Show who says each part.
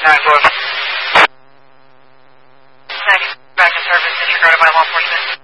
Speaker 1: 9-4. 90, back in service, disregarded by law enforcement.